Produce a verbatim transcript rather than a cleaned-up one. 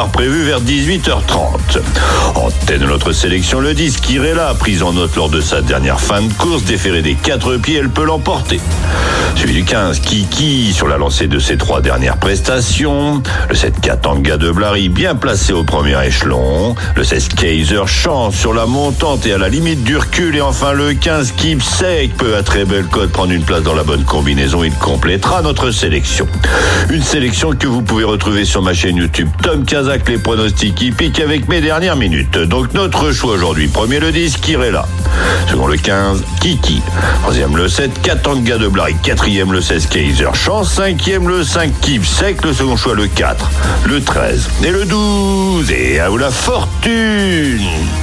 départ prévu vers dix-huit heures trente. En tête de notre sélection, le dix, Kirella, prise en note lors de sa dernière fin de course, déférée des quatre pieds, elle peut l'emporter. Suivi du quinze, Kiki, sur la lancée de ses trois dernières prestations. Le sept, Katanga de Blary, bien placé au premier échelon. Le seize, Kaiser, chance sur la montante et à la limite du recul. Et enfin le quinze, Keep Sec, peut à très belle cote prendre une place dans la bonne combinaison. Il complétera notre sélection. Une sélection que vous pouvez retrouver sur ma chaîne YouTube Tom Kazak, les pronostics hippiques avec mes dernières minutes. Donc notre choix aujourd'hui, premier le dix, Kirella. Second le quinze, Kiki. Troisième le sept, Katanga de Blary. Quatrième le seize, Kaiser Chance. Cinquième le cinq, Keep Sec. Le second choix le quatre, le treize et le douze. Et à vous la fortune!